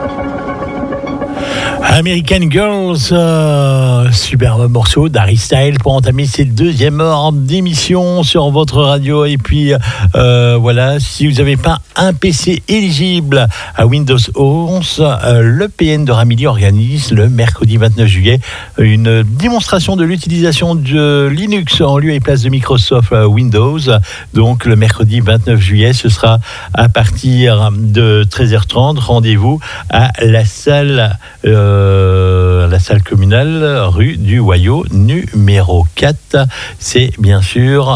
American Girls, superbe morceau d'Harry Styles pour entamer cette deuxième heure d'émission sur votre radio. Et puis voilà, si vous n'avez pas un PC éligible à Windows 11, le PN de Ramilly organise le mercredi 29 juillet une démonstration de l'utilisation de Linux en lieu et place de Microsoft Windows. Donc le mercredi 29 juillet, ce sera à partir de 13h30. Rendez-vous à la salle communale rue du Waillot numéro 4. C'est bien sûr